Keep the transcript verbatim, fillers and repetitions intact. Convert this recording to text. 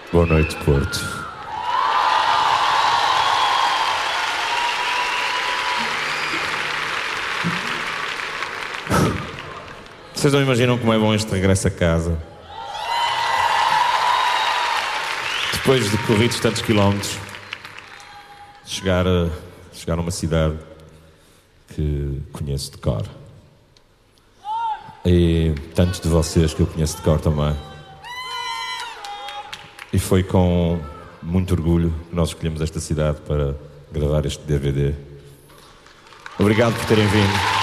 Boa noite, Porto. Vocês não imaginam como é bom este regresso a casa? Depois de corridos tantos quilómetros, chegar a, chegar a uma cidade que conheço de cor. E tantos de vocês que eu conheço de cor também. E foi com muito orgulho que nós escolhemos esta cidade para gravar este D V D. Obrigado por terem vindo.